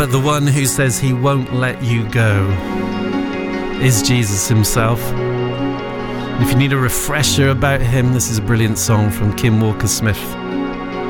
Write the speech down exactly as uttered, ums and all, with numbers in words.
But the one who says he won't let you go is Jesus himself. And if you need a refresher about him, this is a brilliant song from Kim Walker-Smith.